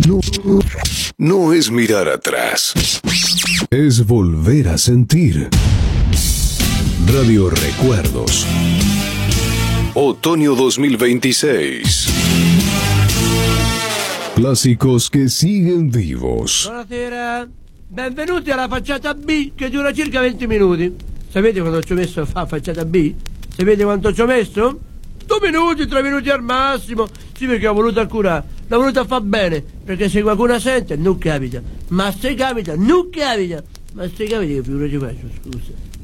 No, no es mirar atrás, es volver a sentir. Radio Recuerdos. Otoño 2026. Clásicos che siguen vivos. Buonasera, benvenuti alla facciata B che dura circa 20 minuti. Sapete quanto ci ho messo a fare facciata B? Sapete quanto ci ho messo? 2 minuti, 3 minuti al massimo. Sì, perché ho voluto accurare, l'ho voluto far bene, perché se qualcuno sente non capita, ma se capita non capita, ma se capita che figura ci faccio, scusa.